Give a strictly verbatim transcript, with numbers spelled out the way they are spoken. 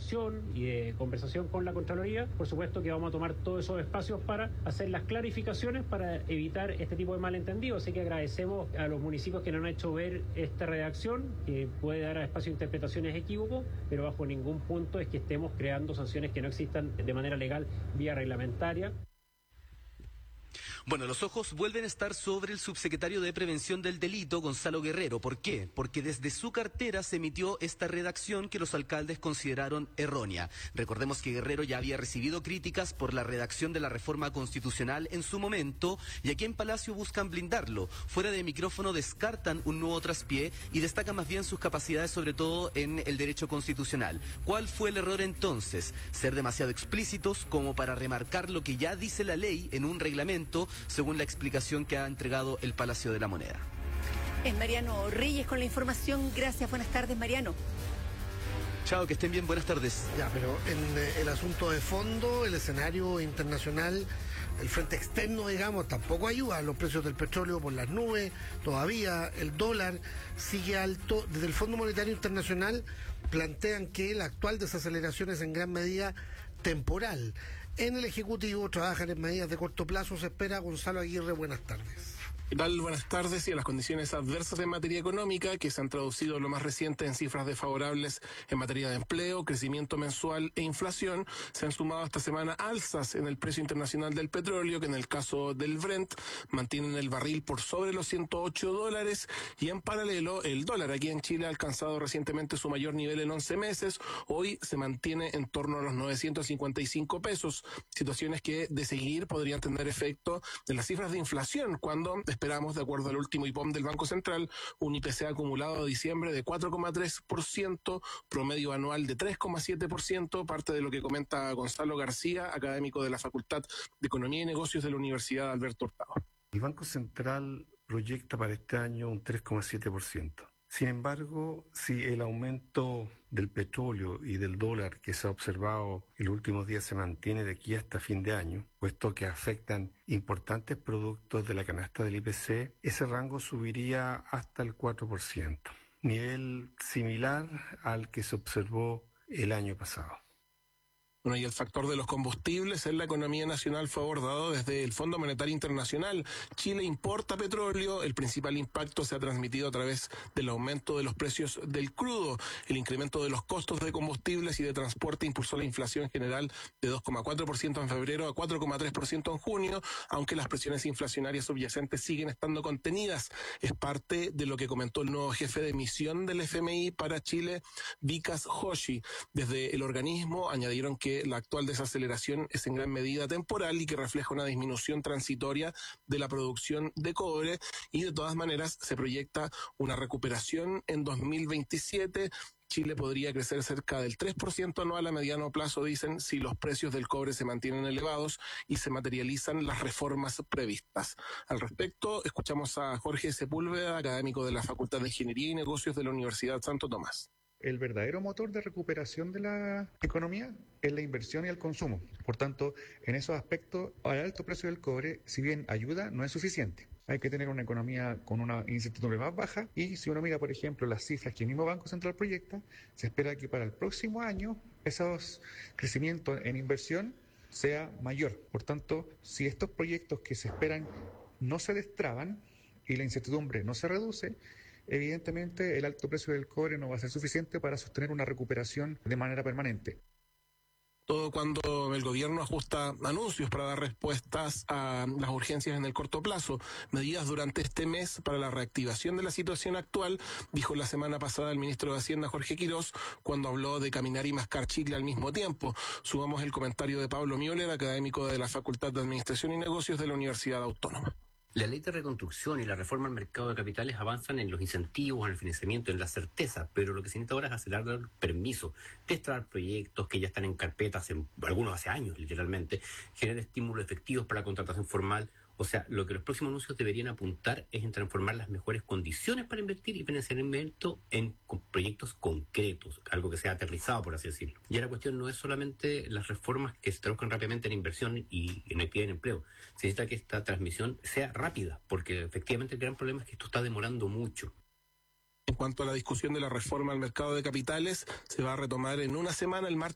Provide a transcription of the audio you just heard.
redacción y de conversación con la Contraloría, por supuesto que vamos a tomar todos esos espacios para hacer las clarificaciones para evitar este tipo de malentendidos. Así que agradecemos a los municipios que nos han hecho ver esta redacción, que puede dar a espacio de interpretaciones equívocos, pero bajo ningún punto es que estemos creando sanciones que no existan de manera legal vía reglamentaria. Bueno, los ojos vuelven a estar sobre el subsecretario de Prevención del Delito, Gonzalo Guerrero. ¿Por qué? Porque desde su cartera se emitió esta redacción que los alcaldes consideraron errónea. Recordemos que Guerrero ya había recibido críticas por la redacción de la reforma constitucional en su momento, y aquí en Palacio buscan blindarlo. Fuera de micrófono descartan un nuevo traspié y destacan más bien sus capacidades, sobre todo en el derecho constitucional. ¿Cuál fue el error entonces? Ser demasiado explícitos como para remarcar lo que ya dice la ley en un reglamento, según la explicación que ha entregado el Palacio de la Moneda. Es Mariano Reyes con la información. Gracias, buenas tardes, Mariano. Chao, que estén bien, buenas tardes. Ya, pero en eh, el asunto de fondo, el escenario internacional, el frente externo, digamos, tampoco ayuda. Los precios del petróleo por las nubes, todavía el dólar sigue alto. Desde el Fondo Monetario Internacional plantean que la actual desaceleración es en gran medida temporal. En el Ejecutivo trabajan en medidas de corto plazo. Se espera. Gonzalo Aguirre, buenas tardes. ¿Qué tal? Buenas tardes. Y a las condiciones adversas en materia económica, que se han traducido lo más reciente en cifras desfavorables en materia de empleo, crecimiento mensual e inflación, se han sumado esta semana alzas en el precio internacional del petróleo, que en el caso del Brent mantienen el barril por sobre los ciento ocho dólares, y en paralelo el dólar aquí en Chile ha alcanzado recientemente su mayor nivel en once meses, hoy se mantiene en torno a los novecientos cincuenta y cinco pesos, situaciones que de seguir podrían tener efecto en las cifras de inflación, cuando esperamos, de acuerdo al último I P O M del Banco Central, un I P C acumulado de diciembre de cuatro coma tres por ciento, promedio anual de tres coma siete por ciento, parte de lo que comenta Gonzalo García, académico de la Facultad de Economía y Negocios de la Universidad Alberto Hurtado. El Banco Central proyecta para este año un tres coma siete por ciento. Sin embargo, si el aumento del petróleo y del dólar que se ha observado en los últimos días se mantiene de aquí hasta fin de año, puesto que afectan importantes productos de la canasta del I P C, ese rango subiría hasta el cuatro por ciento, nivel similar al que se observó el año pasado. Bueno, y el factor de los combustibles en la economía nacional fue abordado desde el Fondo Monetario Internacional. Chile importa petróleo, el principal impacto se ha transmitido a través del aumento de los precios del crudo. El incremento de los costos de combustibles y de transporte impulsó la inflación general de dos coma cuatro por ciento en febrero a cuatro coma tres por ciento en junio, aunque las presiones inflacionarias subyacentes siguen estando contenidas. Es parte de lo que comentó el nuevo jefe de misión del F M I para Chile, Vikas Joshi. Desde el organismo añadieron que la actual desaceleración es en gran medida temporal y que refleja una disminución transitoria de la producción de cobre, y de todas maneras se proyecta una recuperación en dos mil veintisiete. Chile podría crecer cerca del tres por ciento anual a mediano plazo, dicen, si los precios del cobre se mantienen elevados y se materializan las reformas previstas. Al respecto, escuchamos a Jorge Sepúlveda, académico de la Facultad de Ingeniería y Negocios de la Universidad Santo Tomás. El verdadero motor de recuperación de la economía es la inversión y el consumo. Por tanto, en esos aspectos, el alto precio del cobre, si bien ayuda, no es suficiente. Hay que tener una economía con una incertidumbre más baja, y si uno mira, por ejemplo, las cifras que el mismo Banco Central proyecta, se espera que para el próximo año esos crecimientos en inversión sea mayor. Por tanto, si estos proyectos que se esperan no se destraban y la incertidumbre no se reduce, evidentemente el alto precio del cobre no va a ser suficiente para sostener una recuperación de manera permanente. Todo cuando el gobierno ajusta anuncios para dar respuestas a las urgencias en el corto plazo. Medidas durante este mes para la reactivación de la situación actual, dijo la semana pasada el ministro de Hacienda, Jorge Quirós, cuando habló de caminar y mascar chicle al mismo tiempo. Sumamos el comentario de Pablo Müller, académico de la Facultad de Administración y Negocios de la Universidad Autónoma. La ley de reconstrucción y la reforma al mercado de capitales avanzan en los incentivos, en el financiamiento, en la certeza, pero lo que se necesita ahora es acelerar el permiso, destrabar proyectos que ya están en carpetas, en, algunos hace años literalmente, generar estímulos efectivos para la contratación formal. O sea, lo que los próximos anuncios deberían apuntar es en transformar las mejores condiciones para invertir y financiamiento en proyectos concretos, algo que sea aterrizado, por así decirlo. Y la cuestión no es solamente las reformas que se traduzcan rápidamente en inversión y en actividad y en empleo. Se necesita que esta transmisión sea rápida, porque efectivamente el gran problema es que esto está demorando mucho. En cuanto a la discusión de la reforma al mercado de capitales, se va a retomar en una semana, el martes